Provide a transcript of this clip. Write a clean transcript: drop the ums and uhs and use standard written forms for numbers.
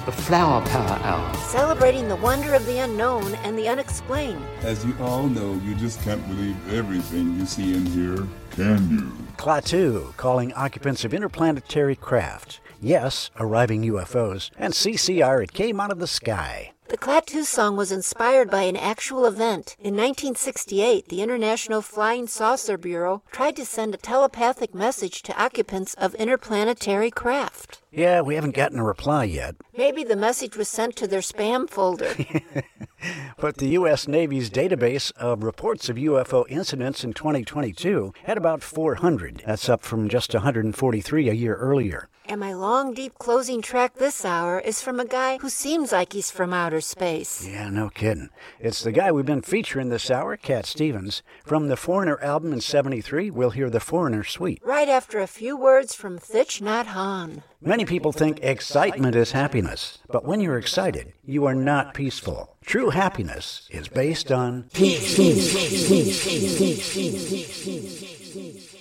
the Flower Power Hour. Celebrating the wonder of the unknown and the unexplained. As you all know, you just can't believe everything you see and hear, can you? Klaatu, calling occupants of interplanetary craft. Yes, arriving UFOs. And CCR, it came out of the sky. The Klaatu song was inspired by an actual event. In 1968, the International Flying Saucer Bureau tried to send a telepathic message to occupants of interplanetary craft. Yeah, we haven't gotten a reply yet. Maybe the message was sent to their spam folder. But the U.S. Navy's database of reports of UFO incidents in 2022 had about 400. That's up from just 143 a year earlier. And my long, deep closing track this hour is from a guy who seems like he's from outer space. Yeah, no kidding. It's the guy we've been featuring this hour, Cat Stevens. From the Foreigner album in '73, we'll hear the Foreigner Suite. Right after a few words from Thich Nhat Hanh. Many people think excitement is happiness, but when you're excited, you are not peaceful. True happiness is based on peace.